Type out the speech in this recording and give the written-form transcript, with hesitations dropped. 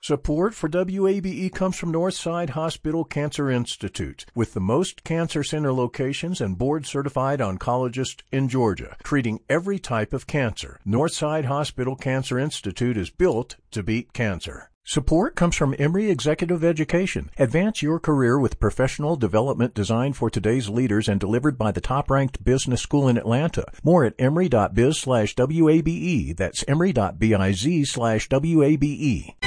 Support for WABE comes from Northside Hospital Cancer Institute, with the most cancer center locations and board-certified oncologist in Georgia, treating every type of cancer. Northside Hospital Cancer Institute is built to beat cancer. Support comes from Emory Executive Education. Advance your career with professional development designed for today's leaders and delivered by the top-ranked business school in Atlanta. More at emory.biz/WABE. That's emory.biz/WABE.